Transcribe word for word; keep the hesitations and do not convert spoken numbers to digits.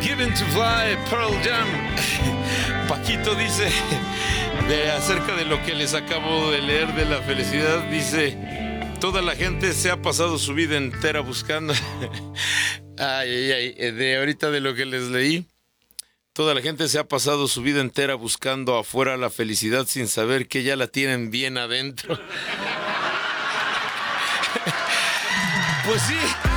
Given to Fly, Pearl Jam. Paquito dice, de, acerca de lo que les acabo de leer de la felicidad, dice, toda la gente se ha pasado su vida entera buscando. Ay, ay, ay, de ahorita de lo que les leí, toda la gente se ha pasado su vida entera buscando afuera la felicidad sin saber que ya la tienen bien adentro. Pues sí.